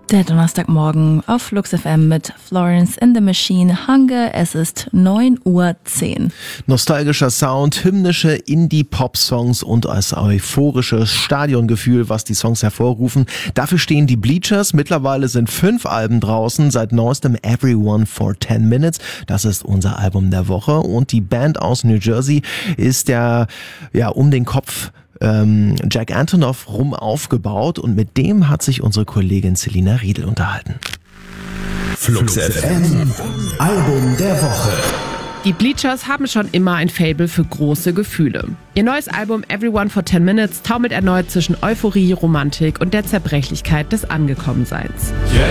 Der Donnerstagmorgen auf Flux FM mit Florence in the Machine, Hunger. Es ist 9:10 Uhr. Nostalgischer Sound, hymnische Indie-Pop-Songs und das euphorische Stadiongefühl, was die Songs hervorrufen. Dafür stehen die Bleachers. Mittlerweile sind 5 Alben draußen. Seit neuestem Everyone for 10 Minutes. Das ist unser Album der Woche. Und die Band aus New Jersey ist um den Kopf Jack Antonoff rum aufgebaut, und mit dem hat sich unsere Kollegin Selina Riedel unterhalten. Flux FM Album der Woche. Die Bleachers haben schon immer ein Faible für große Gefühle. Ihr neues Album Everyone for 10 Minutes taumelt erneut zwischen Euphorie, Romantik und der Zerbrechlichkeit des Angekommenseins.